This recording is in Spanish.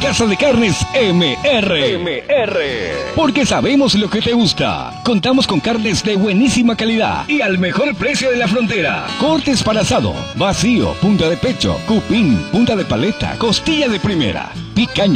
Casa de Carnes MR. Porque sabemos lo que te gusta. Contamos con carnes de buenísima calidad y al mejor precio de la frontera. Cortes para asado, vacío, punta de pecho, cupín, punta de paleta, costilla de primera, picaña.